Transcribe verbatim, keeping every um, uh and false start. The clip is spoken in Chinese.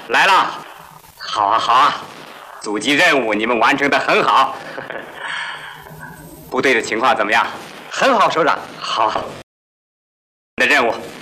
来了。好啊，好啊，阻击任务你们完成的很好。部队的情况怎么样？ 很好，首长。 好。的任务